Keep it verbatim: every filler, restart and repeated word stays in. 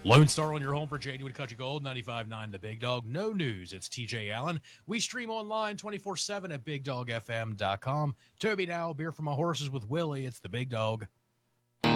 Lone Star on your home for Genuine Country Gold, ninety-five point nine The Big Dog. No news. It's T J Allen. We stream online twenty-four seven at big dog f m dot com. Toby now, beer for my horses with Willie. It's The Big Dog.